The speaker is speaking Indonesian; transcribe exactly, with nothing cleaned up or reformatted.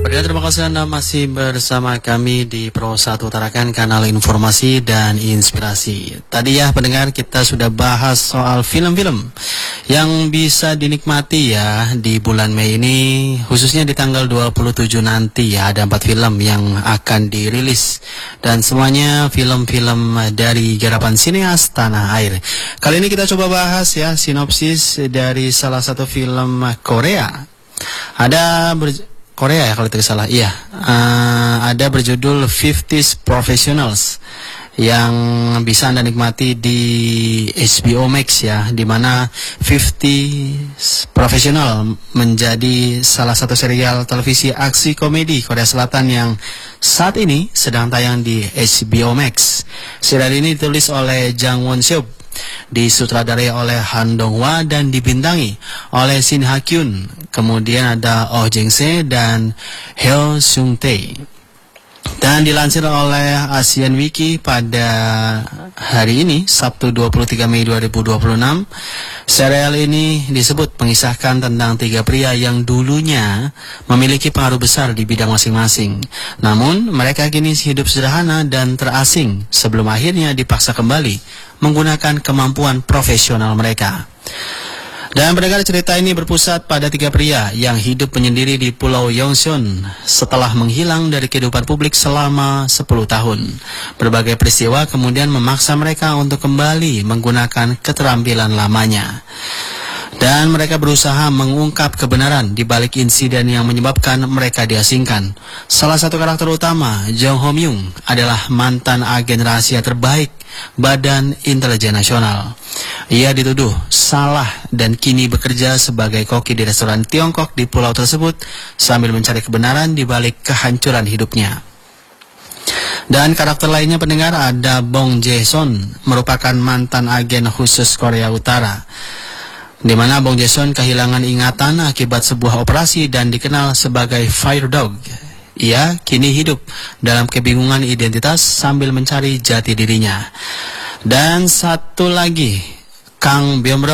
Pendengar, terima kasih Anda masih bersama kami di Pro satu Tarakan, kanal informasi dan inspirasi. Tadi ya pendengar, kita sudah bahas soal film-film yang bisa dinikmati ya di bulan Mei ini, khususnya di tanggal dua puluh tujuh nanti ya. Ada empat film yang akan dirilis dan semuanya film-film dari garapan sineas tanah air. Kali ini kita coba bahas ya sinopsis dari salah satu film Korea. Ada ber- Korea ya kalau tidak salah, iya. Uh, ada berjudul fifties Professionals yang bisa Anda nikmati di H B O Max ya, di mana fifties Professional menjadi salah satu serial televisi aksi komedi Korea Selatan yang saat ini sedang tayang di H B O Max. Serial ini ditulis oleh Jang Won-seop, disutradarai oleh Han Dong-hwa dan dibintangi oleh Shin Ha-kyun. Kemudian ada Oh Jeng-se dan Heo Sung-tae. Dan dilansir oleh Asian Wiki pada hari ini, Sabtu dua puluh tiga Mei dua ribu dua puluh enam, serial ini disebut mengisahkan tentang tiga pria yang dulunya memiliki pengaruh besar di bidang masing-masing. Namun, mereka kini hidup sederhana dan terasing sebelum akhirnya dipaksa kembali menggunakan kemampuan profesional mereka. Dan pendengar, cerita ini berpusat pada tiga pria yang hidup menyendiri di Pulau Yongseon setelah menghilang dari kehidupan publik selama sepuluh tahun. Berbagai peristiwa kemudian memaksa mereka untuk kembali menggunakan keterampilan lamanya. Dan mereka berusaha mengungkap kebenaran di balik insiden yang menyebabkan mereka diasingkan. Salah satu karakter utama, Jong Ho-myung, adalah mantan agen rahasia terbaik Badan Intelijen Nasional. Ia dituduh salah dan kini bekerja sebagai koki di restoran Tiongkok di pulau tersebut sambil mencari kebenaran di balik kehancuran hidupnya. Dan karakter lainnya pendengar, ada Bong Jae-son, merupakan mantan agen khusus Korea Utara, di mana Bong Jae-son kehilangan ingatan akibat sebuah operasi dan dikenal sebagai Fire Dog. Ia kini hidup dalam kebingungan identitas sambil mencari jati dirinya. Dan satu lagi, Kang Byung-ro